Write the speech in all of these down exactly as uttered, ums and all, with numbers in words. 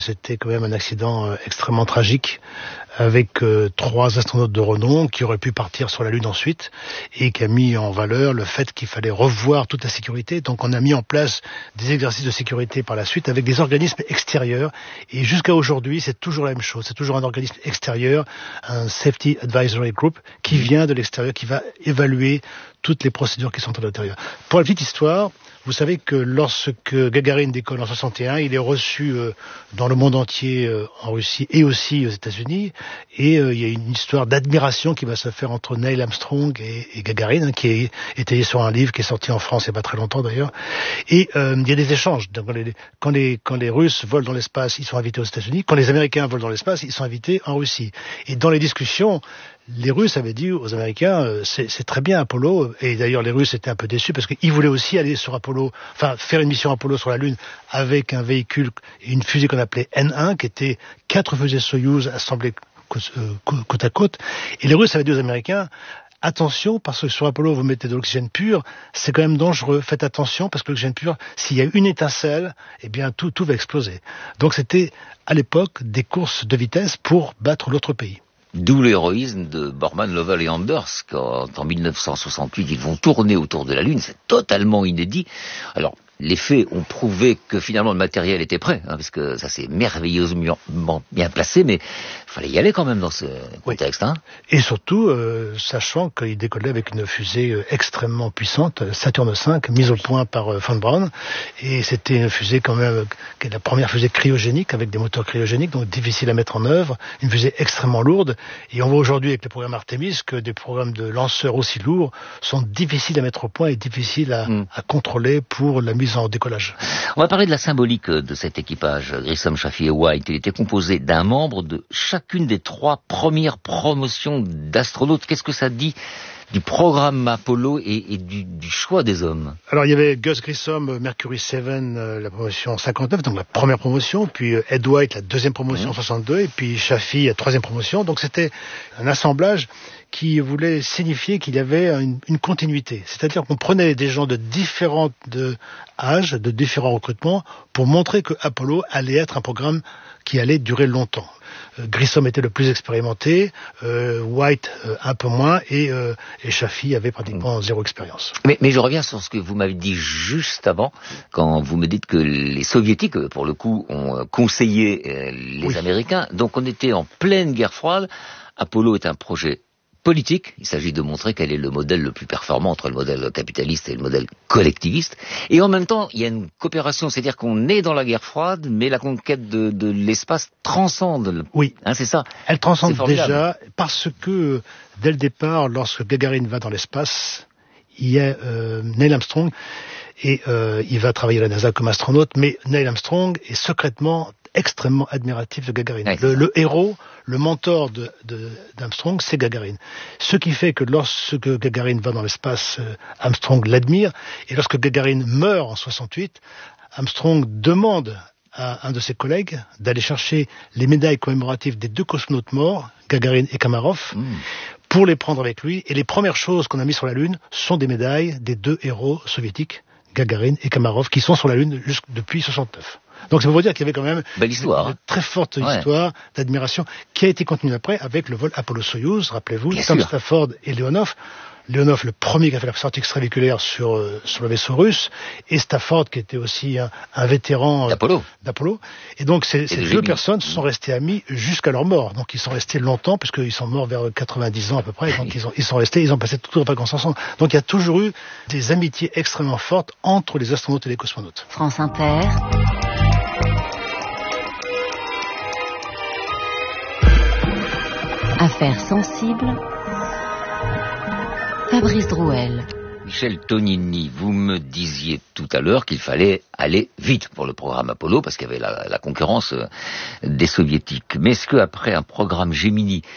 C'était quand même un accident euh, extrêmement tragique avec euh, trois astronautes de renom qui auraient pu partir sur la Lune ensuite et qui a mis en valeur le fait qu'il fallait revoir toute la sécurité. Donc on a mis en place des exercices de sécurité par la suite avec des organismes extérieurs et jusqu'à aujourd'hui c'est toujours la même chose. C'est toujours un organisme extérieur, un Safety Advisory Group qui vient de l'extérieur, qui va évaluer toutes les procédures qui sont à l'intérieur. Pour la petite histoire, vous savez que lorsque Gagarin décolle en soixante et un, il est reçu euh, dans le monde entier, euh, en Russie et aussi aux États-Unis, et euh, il y a une histoire d'admiration qui va se faire entre Neil Armstrong et, et Gagarin, hein, qui est étayé sur un livre qui est sorti en France il n'y a pas très longtemps d'ailleurs. Et euh, il y a des échanges. Donc, les, quand, les, quand les Russes volent dans l'espace, ils sont invités aux États-Unis. Quand les Américains volent dans l'espace, ils sont invités en Russie. Et dans les discussions, les Russes avaient dit aux Américains, euh, c'est, c'est très bien Apollo, et d'ailleurs les Russes étaient un peu déçus parce qu'ils voulaient aussi aller sur Apollo, enfin faire une mission Apollo sur la Lune avec un véhicule, une fusée qu'on appelait N un, qui était quatre fusées Soyouz assemblées côte à côte, et les Russes avaient dit aux Américains, attention, parce que sur Apollo, vous mettez de l'oxygène pur, c'est quand même dangereux. Faites attention, parce que l'oxygène pur, s'il y a une étincelle, eh bien, tout, tout va exploser. Donc, c'était, à l'époque, des courses de vitesse pour battre l'autre pays. D'où l'héroïsme de Borman, Lovell et Anders, quand en dix-neuf cent soixante-huit, ils vont tourner autour de la Lune. C'est totalement inédit. Alors, les faits ont prouvé que finalement le matériel était prêt, hein, parce que ça s'est merveilleusement bien placé, mais il fallait y aller quand même dans ce contexte. Oui. Hein. Et surtout, euh, sachant qu'il décollait avec une fusée euh, extrêmement puissante, Saturne cinq, mise au point par euh, von Braun, et c'était une fusée quand même, qui est la première fusée cryogénique, avec des moteurs cryogéniques, donc difficile à mettre en œuvre, une fusée extrêmement lourde, et on voit aujourd'hui avec le programme Artemis que des programmes de lanceurs aussi lourds sont difficiles à mettre au point et difficiles à, mm. à contrôler pour la mise en décollage. On va parler de la symbolique de cet équipage, Grissom, Chaffee et White. Il était composé d'un membre de chacune des trois premières promotions d'astronautes. Qu'est-ce que ça dit du programme Apollo et, et du, du choix des hommes? Alors il y avait Gus Grissom, Mercury sept, euh, la promotion cinquante-neuf, donc la première promotion, puis euh, Ed White, la deuxième promotion mmh. soixante-deux, et puis Chaffee, la troisième promotion. Donc c'était un assemblage qui voulait signifier qu'il y avait une, une continuité. C'est-à-dire qu'on prenait des gens de différents de âges, de différents recrutements, pour montrer que Apollo allait être un programme qui allait durer longtemps. Euh, Grissom était le plus expérimenté, euh, White euh, un peu moins, et, euh, et Chaffee avait pratiquement mmh. zéro expérience. Mais, mais je reviens sur ce que vous m'avez dit juste avant, quand vous me dites que les Soviétiques, pour le coup, ont conseillé euh, les oui. Américains. Donc on était en pleine guerre froide. Apollo est un projet politique, il s'agit de montrer quel est le modèle le plus performant entre le modèle capitaliste et le modèle collectiviste. Et en même temps, il y a une coopération, c'est-à-dire qu'on est dans la guerre froide, mais la conquête de, de l'espace transcende. Oui, hein, c'est ça. Elle transcende déjà parce que dès le départ, lorsque Gagarin va dans l'espace, il y a euh, Neil Armstrong et euh, il va travailler à la NASA comme astronaute, mais Neil Armstrong est secrètement extrêmement admiratif de Gagarin. Ouais, le, le héros, le mentor de, de, d'Armstrong, c'est Gagarin. Ce qui fait que lorsque Gagarin va dans l'espace, euh, Armstrong l'admire, et lorsque Gagarin meurt en soixante-huit, Armstrong demande à un de ses collègues d'aller chercher les médailles commémoratives des deux cosmonautes morts, Gagarin et Kamarov, mmh. pour les prendre avec lui. Et les premières choses qu'on a mises sur la Lune sont des médailles des deux héros soviétiques, Gagarin et Kamarov, qui sont sur la Lune jusque depuis soixante-neuf. Donc ça veut dire qu'il y avait quand même Belle histoire, une, une très forte ouais. histoire d'admiration qui a été continuée après avec le vol Apollo-Soyouz, rappelez-vous, Bien Tom sûr. Stafford et Leonov. Leonov, le premier qui a fait la sortie extravéhiculaire sur, euh, sur le vaisseau russe, et Stafford, qui était aussi un, un vétéran euh, d'Apollo. d'Apollo. Et donc ces, et ces deux personnes sont restées amies jusqu'à leur mort. Donc ils sont restés longtemps, puisqu'ils sont morts vers quatre-vingt-dix ans à peu près, donc ils, ont, ils sont restés, ils ont passé toutes leurs vacances ensemble. Donc il y a toujours eu des amitiés extrêmement fortes entre les astronautes et les cosmonautes. France Inter. Affaires sensibles. Fabrice Drouel. Michel Tonini, vous me disiez tout à l'heure qu'il fallait aller vite pour le programme Apollo, parce qu'il y avait la, la concurrence des Soviétiques. Mais est-ce qu'après un programme Gemini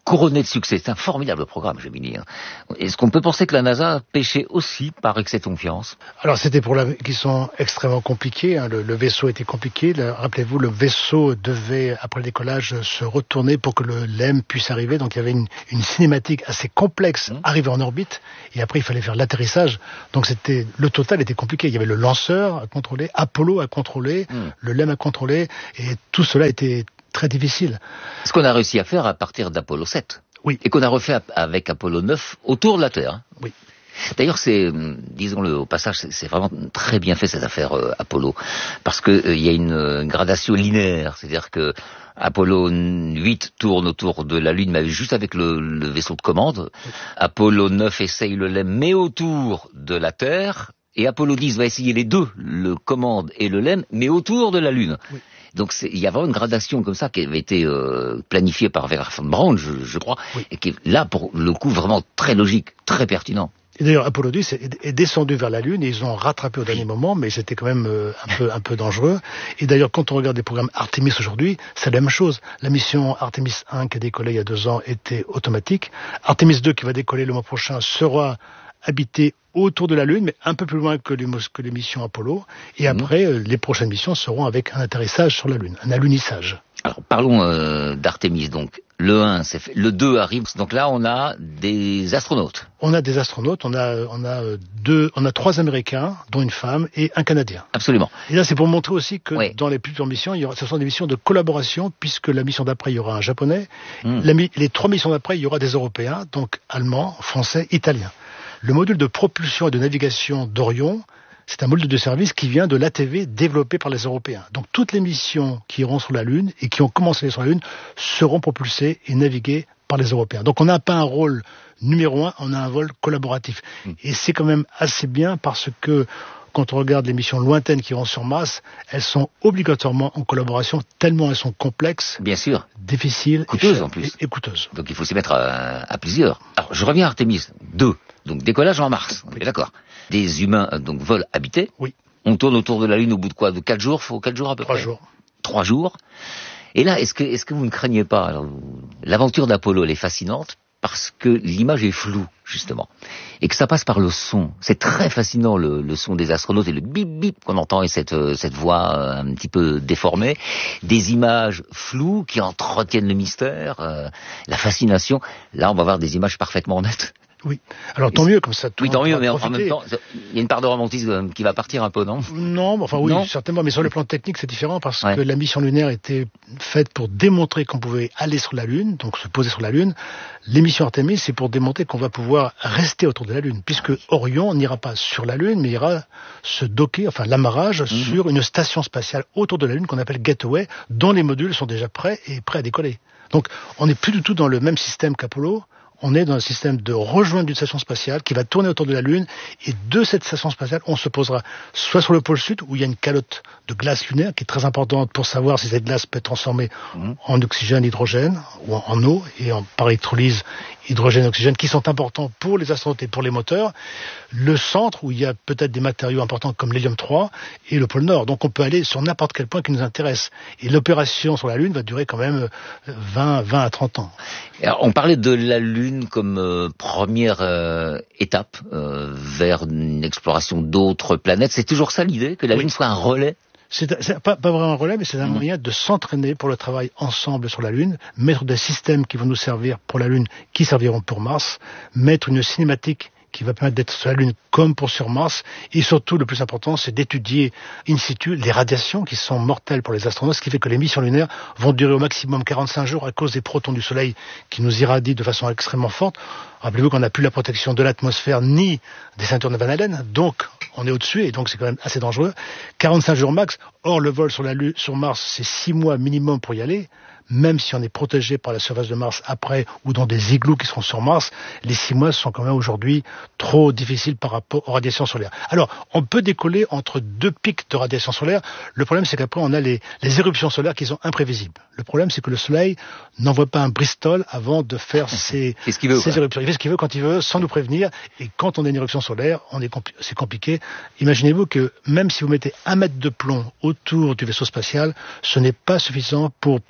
couronné de succès. C'est un formidable programme, Gemini. Hein. Est-ce qu'on peut penser que la NASA pêchait aussi par excès de confiance? Alors c'était pour la qui sont extrêmement compliqués. Hein. Le, le vaisseau était compliqué. Le, rappelez-vous, le vaisseau devait après le décollage se retourner pour que le L E M puisse arriver. Donc il y avait une, une cinématique assez complexe, mmh. arriver en orbite, et après il fallait faire l'atterrissage. Donc c'était le total était compliqué. Il y avait le lanceur à contrôler, Apollo à contrôler, mmh. le L E M à contrôler, et tout cela était très difficile. Ce qu'on a réussi à faire à partir d'Apollo sept. Oui. Et qu'on a refait avec Apollo neuf autour de la Terre. Hein. Oui. D'ailleurs, c'est, disons-le au passage, c'est, c'est vraiment très bien fait cette affaire euh, Apollo, parce que il euh, y a une, une gradation linéaire, c'est-à-dire que Apollo huit tourne autour de la Lune, mais juste avec le, le vaisseau de commande. Oui. Apollo neuf essaye le L E M, mais autour de la Terre, et Apollo dix va essayer les deux, le commande et le L E M, mais autour de la Lune. Oui. Donc c'est, il y a vraiment une gradation comme ça qui avait été euh, planifiée par Wernher von Braun, je, je crois, oui. et qui est là pour le coup vraiment très logique, très pertinent. Et d'ailleurs, Apollo dix est, est descendu vers la Lune et ils ont rattrapé au dernier moment, mais c'était quand même euh, un peu un peu dangereux. Et d'ailleurs, quand on regarde les programmes Artemis aujourd'hui, c'est la même chose. La mission Artemis un qui a décollé il y a deux ans était automatique. Artemis deux qui va décoller le mois prochain sera habité autour de la Lune, mais un peu plus loin que les, que les missions Apollo. Et après, mmh. euh, les prochaines missions seront avec un atterrissage sur la Lune, un alunissage. Alors, parlons euh, d'Artemis. Donc, le un, c'est fait. Le deux arrive. Donc là, on a des astronautes. On a des astronautes. On a, on a deux, on a trois Américains, dont une femme et un Canadien. Absolument. Et là, c'est pour montrer aussi que oui. dans les futures missions, il y aura, ce sont des missions de collaboration, puisque la mission d'après, il y aura un Japonais. Mmh. La, les trois missions d'après, il y aura des Européens, donc Allemands, Français, Italiens. Le module de propulsion et de navigation d'Orion, c'est un module de service qui vient de l'A T V développé par les Européens. Donc toutes les missions qui iront sur la Lune et qui ont commencé sur la Lune seront propulsées et naviguées par les Européens. Donc on n'a pas un rôle numéro un, on a un rôle collaboratif. Mmh. Et c'est quand même assez bien parce que quand on regarde les missions lointaines qui vont sur Mars, elles sont obligatoirement en collaboration tellement elles sont complexes, bien sûr, difficiles, coûteuses en plus, et, et coûteuses. Donc il faut s'y mettre à, à plusieurs. Alors je reviens à Artemis deux. Donc décollage en Mars, on est d'accord. Des humains donc volent habités. Oui. On tourne autour de la Lune au bout de quoi? De quatre jours, faut quatre jours à peu Trois près. jours. Trois jours. Et là, est-ce que est-ce que vous ne craignez pas alors, l'aventure d'Apollo, elle est fascinante parce que l'image est floue justement et que ça passe par le son. C'est très fascinant le, le son des astronautes et le bip bip qu'on entend et cette cette voix un petit peu déformée, des images floues qui entretiennent le mystère, euh, la fascination. Là, on va voir des images parfaitement nettes. Oui. Alors tant mieux comme ça. Oui, tant mieux, mais en même temps, il y a une part de romantisme qui va partir un peu, non? Non, enfin oui, non certainement, mais sur le plan technique, c'est différent parce ouais. que la mission lunaire était faite pour démontrer qu'on pouvait aller sur la Lune, donc se poser sur la Lune. L'émission Artemis, c'est pour démontrer qu'on va pouvoir rester autour de la Lune, puisque Orion n'ira pas sur la Lune, mais ira se docker, enfin l'amarrage, mm-hmm. sur une station spatiale autour de la Lune qu'on appelle Gateway, dont les modules sont déjà prêts et prêts à décoller. Donc, on n'est plus du tout dans le même système qu'Apollo. On est dans un système de rejoindre d'une station spatiale qui va tourner autour de la Lune, et de cette station spatiale, on se posera soit sur le pôle sud, où il y a une calotte de glace lunaire qui est très importante pour savoir si cette glace peut être transformée mmh. en oxygène, hydrogène, ou en, en eau, et en, par électrolyse, hydrogène et oxygène, qui sont importants pour les astronautes et pour les moteurs. Le centre, où il y a peut-être des matériaux importants comme l'hélium trois, et le pôle nord. Donc on peut aller sur n'importe quel point qui nous intéresse. Et l'opération sur la Lune va durer quand même vingt à trente ans. Alors, on parlait de la Lune comme euh, première euh, étape euh, vers une exploration d'autres planètes. C'est toujours ça l'idée, que la oui. Lune soit un relais? C'est, c'est pas, pas vraiment un relais, mais c'est un mmh. moyen de s'entraîner pour le travail ensemble sur la Lune, mettre des systèmes qui vont nous servir pour la Lune, qui serviront pour Mars, mettre une cinématique qui va permettre d'être sur la Lune comme pour sur Mars, et surtout, le plus important, c'est d'étudier in situ les radiations qui sont mortelles pour les astronautes, ce qui fait que les missions lunaires vont durer au maximum quarante-cinq jours à cause des protons du Soleil qui nous irradient de façon extrêmement forte. Rappelez-vous qu'on n'a plus la protection de l'atmosphère ni des ceintures de Van Allen, donc on est au-dessus, et donc c'est quand même assez dangereux. quarante-cinq jours max, or le vol sur la Lune, sur Mars, c'est six mois minimum pour y aller. Même si on est protégé par la surface de Mars après ou dans des igloos qui seront sur Mars, les six mois sont quand même aujourd'hui trop difficiles par rapport aux radiations solaires. Alors, on peut décoller entre deux pics de radiations solaires. Le problème, c'est qu'après, on a les, les éruptions solaires qui sont imprévisibles. Le problème, c'est que le Soleil n'envoie pas un Bristol avant de faire ses, ce qu'il veut, ses éruptions. Il fait ce qu'il veut quand il veut, sans nous prévenir. Et quand on a une éruption solaire, on est compli- c'est compliqué. Imaginez-vous que même si vous mettez un mètre de plomb autour du vaisseau spatial, ce n'est pas suffisant pour protéger les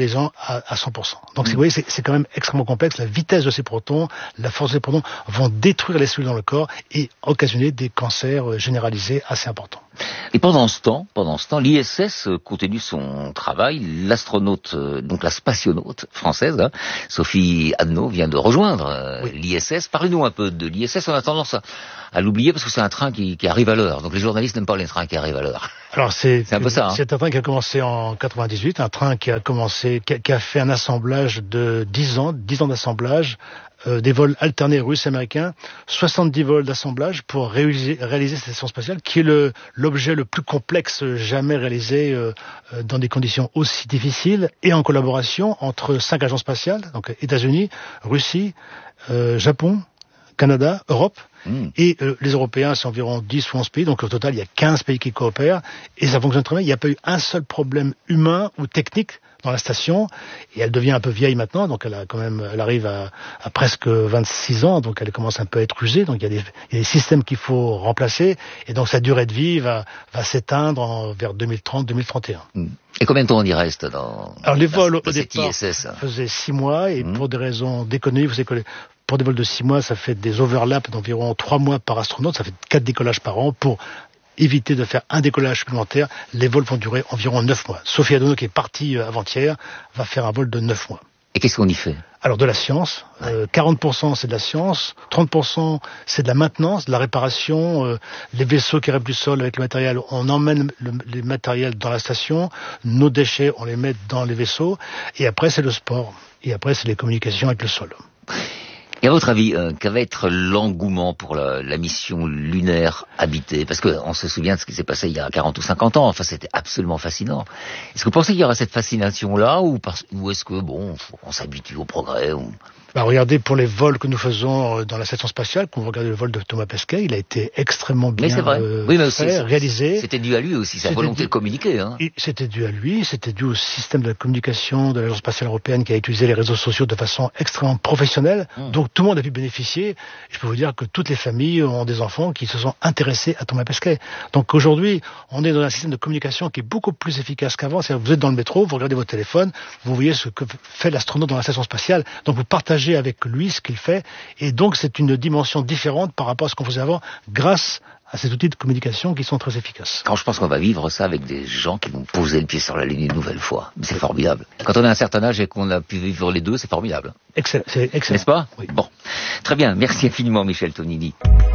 neutralisant à, à cent pour cent. Donc, mmh. vous voyez, c'est, c'est quand même extrêmement complexe. La vitesse de ces protons, la force des protons vont détruire les cellules dans le corps et occasionner des cancers généralisés assez importants. Et pendant ce temps, pendant ce temps, l'I S S continue son travail. L'astronaute, donc la spationaute française, hein, Sophie Adno, vient de rejoindre euh, oui. l'I S S. Parlez-nous un peu de l'I S S. On a tendance à, à l'oublier parce que c'est un train qui, qui arrive à l'heure. Donc les journalistes n'aiment pas les trains qui arrivent à l'heure. Alors c'est, c'est un peu ça. Hein. C'est un train qui a commencé en quatre-vingt-dix-huit, un train qui a commencé, qui a, qui a fait un assemblage de dix ans, dix ans d'assemblage. Euh, des vols alternés russes et américains, soixante-dix vols d'assemblage pour réaliser, réaliser cette station spatiale qui est le, l'objet le plus complexe jamais réalisé euh, dans des conditions aussi difficiles et en collaboration entre cinq agences spatiales, donc États-Unis, Russie, euh, Japon, Canada, Europe. Mmh. Et euh, les Européens, c'est environ dix ou onze pays, donc au total, il y a quinze pays qui coopèrent, et ça fonctionne très bien. Il n'y a pas eu un seul problème humain ou technique dans la station, et elle devient un peu vieille maintenant, donc elle a quand même, elle arrive à, à presque vingt-six ans, donc elle commence un peu à être usée, donc il y a des, il y a des systèmes qu'il faut remplacer, et donc sa durée de vie va, va s'éteindre en, vers deux mille trente, deux mille trente et un. Mmh. Et combien de temps on y reste dans Alors les vols dans au départ I S S faisaient six mois, et mmh. pour des raisons d'économie, vous savez que les, pour des vols de six mois, ça fait des overlaps d'environ trois mois par astronaute, ça fait quatre décollages par an pour éviter de faire un décollage supplémentaire. Les vols vont durer environ neuf mois. Sophie Adno, qui est partie avant-hier, va faire un vol de neuf mois. Et qu'est-ce qu'on y fait ? Alors de la science, ouais. euh, quarante pour cent c'est de la science, trente pour cent c'est de la maintenance, de la réparation, euh, les vaisseaux qui rêvent du sol avec le matériel, on emmène le, les matériels dans la station, nos déchets on les met dans les vaisseaux, et après c'est le sport, et après c'est les communications avec le sol. Et à votre avis, euh, quel va être l'engouement pour la, la mission lunaire habitée ? Parce qu'on se souvient de ce qui s'est passé il y a quarante ou cinquante ans. Enfin, c'était absolument fascinant. Est-ce que vous pensez qu'il y aura cette fascination-là, ou, parce, ou est-ce que, bon, on s'habitue au progrès ou... Bah, regardez, pour les vols que nous faisons dans la station spatiale, quand vous regardez le vol de Thomas Pesquet, il a été extrêmement bien mais c'est vrai. Euh, oui, mais fait, aussi, réalisé. C'était dû à lui aussi, sa c'était volonté dû, de communiquer. Hein. C'était dû à lui, c'était dû au système de la communication de l'Agence spatiale européenne qui a utilisé les réseaux sociaux de façon extrêmement professionnelle. Mmh. Donc tout le monde a pu bénéficier. Je peux vous dire que toutes les familles ont des enfants qui se sont intéressés à Thomas Pesquet. Donc aujourd'hui, on est dans un système de communication qui est beaucoup plus efficace qu'avant. C'est-à-dire que vous êtes dans le métro, vous regardez votre téléphone, vous voyez ce que fait l'astronaute dans la station spatiale. Donc vous partagez avec lui ce qu'il fait, et donc c'est une dimension différente par rapport à ce qu'on faisait avant, grâce à ces outils de communication qui sont très efficaces. Quand je pense qu'on va vivre ça avec des gens qui vont poser le pied sur la Lune une nouvelle fois, c'est formidable. Quand on a un certain âge et qu'on a pu vivre les deux, c'est formidable. Excellent, c'est excellent. N'est-ce pas ? Oui. Bon, très bien, merci infiniment Michel Tonini.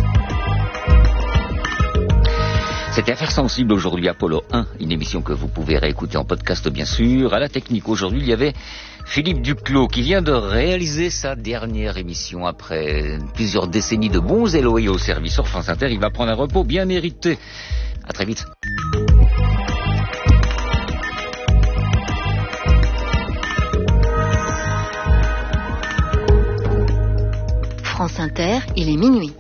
C'était Affaires sensibles aujourd'hui, Apollo un, une émission que vous pouvez réécouter en podcast bien sûr. À la technique aujourd'hui, il y avait Philippe Duclos qui vient de réaliser sa dernière émission après plusieurs décennies de bons et loyaux services sur France Inter. Il va prendre un repos bien mérité. À très vite. France Inter, il est minuit.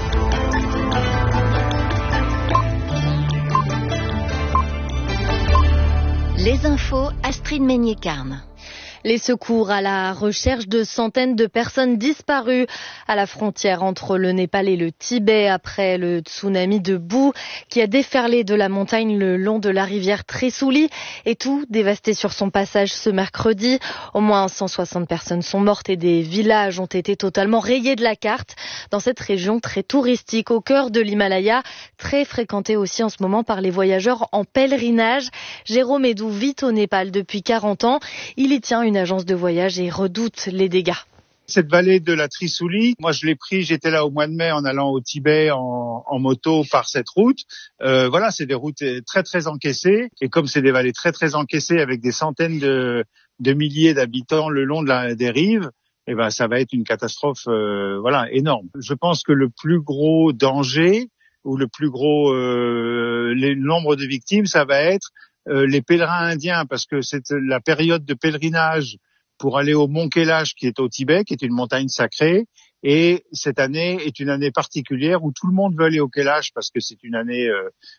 Les infos, Astrid Meignet-Carne. Les secours à la recherche de centaines de personnes disparues à la frontière entre le Népal et le Tibet après le tsunami de boue qui a déferlé de la montagne le long de la rivière Trishuli et tout dévasté sur son passage ce mercredi. Au moins cent soixante personnes sont mortes et des villages ont été totalement rayés de la carte dans cette région très touristique au cœur de l'Himalaya, très fréquentée aussi en ce moment par les voyageurs en pèlerinage. Jérôme Edou vit au Népal depuis quarante ans. Il y tient une agence de voyage et redoute les dégâts. Cette vallée de la Trishuli, moi je l'ai pris, j'étais là au mois de mai en allant au Tibet en, en moto par cette route. Euh, voilà, c'est des routes très très encaissées et comme c'est des vallées très très encaissées avec des centaines de, de milliers d'habitants le long de la, des rives, eh ben ça va être une catastrophe euh, voilà énorme. Je pense que le plus gros danger ou le plus gros euh, les, le nombre de victimes, ça va être Euh, les pèlerins indiens, parce que c'est la période de pèlerinage pour aller au mont Kailash qui est au Tibet, qui est une montagne sacrée, et cette année est une année particulière où tout le monde veut aller au Kailash parce que c'est une année euh,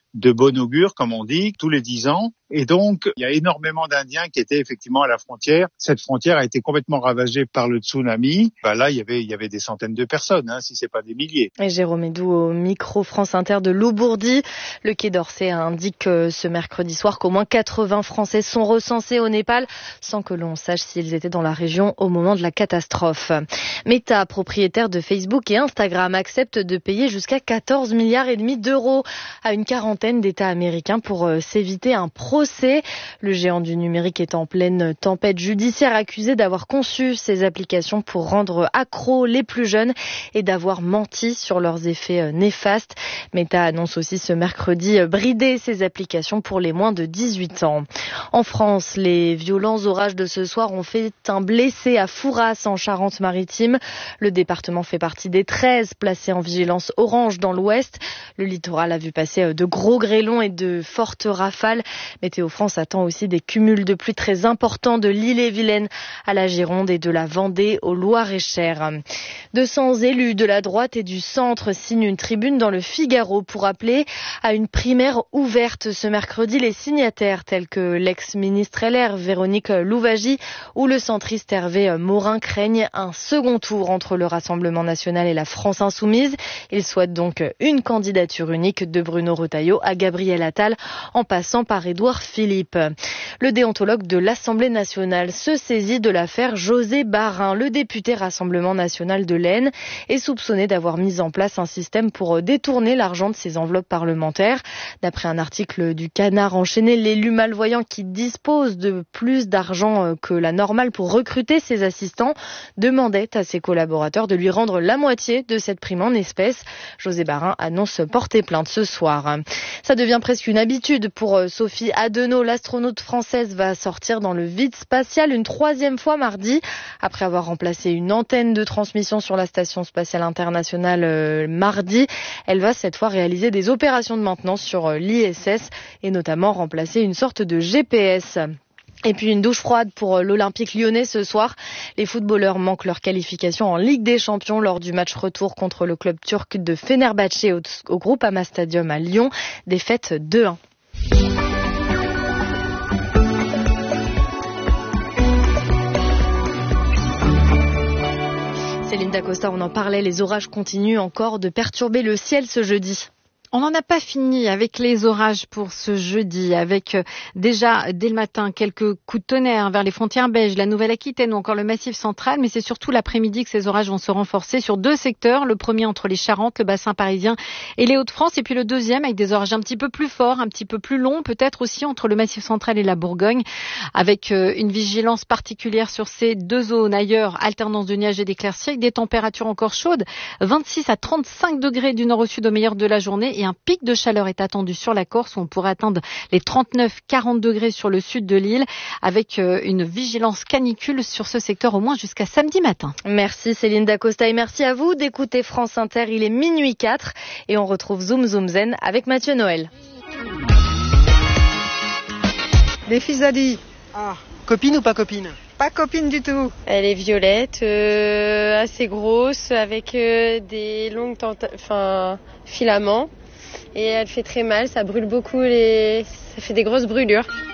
de bon augure, comme on dit, tous les dix ans. Et donc, il y a énormément d'Indiens qui étaient effectivement à la frontière. Cette frontière a été complètement ravagée par le tsunami. Ben là, il y avait, il y avait des centaines de personnes, hein, si c'est pas des milliers. Et Jérôme Edou au micro France Inter de Loubourdi. Le Quai d'Orsay indique ce mercredi soir qu'au moins quatre-vingts Français sont recensés au Népal, sans que l'on sache s'ils étaient dans la région au moment de la catastrophe. Meta, propriétaire de Facebook et Instagram, accepte de payer jusqu'à quatorze milliards et demi d'euros à une quarantaine d'États américains pour euh, s'éviter un procès. Le géant du numérique est en pleine tempête judiciaire, accusé d'avoir conçu ces applications pour rendre accros les plus jeunes et d'avoir menti sur leurs effets néfastes. Meta annonce aussi ce mercredi brider ces applications pour les moins de dix-huit ans. En France, les violents orages de ce soir ont fait un blessé à Fouras en Charente-Maritime. Le département fait partie des treize placés en vigilance orange dans l'ouest. Le littoral a vu passer de gros grêlons et de fortes rafales. Météo France attend aussi des cumuls de pluie très importants de l'Ille-et-Vilaine à la Gironde et de la Vendée au Loir-et-Cher. deux cents élus de la droite et du centre signent une tribune dans le Figaro pour appeler à une primaire ouverte ce mercredi. Les signataires tels que l'ex-ministre L R Véronique Louwagie ou le centriste Hervé Morin craignent un second tour entre le Rassemblement national et la France insoumise. Ils souhaitent donc une candidature unique de Bruno Retailleau à Gabriel Attal en passant par Édouard Philippe. Le déontologue de l'Assemblée nationale se saisit de l'affaire José Barin. Le député Rassemblement national de l'Aisne est soupçonné d'avoir mis en place un système pour détourner l'argent de ses enveloppes parlementaires. D'après un article du Canard enchaîné, l'élu malvoyant qui dispose de plus d'argent que la normale pour recruter ses assistants demandait à ses collaborateurs de lui rendre la moitié de cette prime en espèces. José Barin annonce porter plainte ce soir. Ça devient presque une habitude pour Sophie Adenau. L'astronaute française va sortir dans le vide spatial une troisième fois mardi. Après avoir remplacé une antenne de transmission sur la station spatiale internationale euh, mardi, elle va cette fois réaliser des opérations de maintenance sur euh, l'I S S et notamment remplacer une sorte de G P S. Et puis une douche froide pour l'Olympique lyonnais ce soir. Les footballeurs manquent leur qualification en Ligue des Champions lors du match retour contre le club turc de Fenerbahçe au, au Groupama Stadium à Lyon. Défaite deux un. Céline Dacosta, on en parlait, les orages continuent encore de perturber le ciel ce jeudi. On n'en a pas fini avec les orages pour ce jeudi, avec déjà dès le matin quelques coups de tonnerre vers les frontières belges, la Nouvelle-Aquitaine ou encore le Massif central, mais c'est surtout l'après-midi que ces orages vont se renforcer sur deux secteurs, le premier entre les Charentes, le bassin parisien et les Hauts-de-France, et puis le deuxième avec des orages un petit peu plus forts, un petit peu plus longs, peut-être aussi entre le Massif central et la Bourgogne, avec une vigilance particulière sur ces deux zones. Ailleurs, alternance de nuages et d'éclaircies avec des températures encore chaudes, vingt-six à trente-cinq degrés du nord au sud au meilleur de la journée, et un pic de chaleur est attendu sur la Corse où on pourrait atteindre les trente-neuf à quarante degrés sur le sud de l'île avec une vigilance canicule sur ce secteur au moins jusqu'à samedi matin. Merci Céline Dacosta et merci à vous d'écouter France Inter. Il est minuit quatre et on retrouve Zoom Zoom Zen avec Mathieu Noël. Les fils d'Adi. Ah. Copine ou pas copine? Pas copine du tout. Elle est violette, euh, assez grosse, avec euh, des longues tenta- enfin, filaments. Et elle fait très mal, ça brûle beaucoup, les... ça fait des grosses brûlures.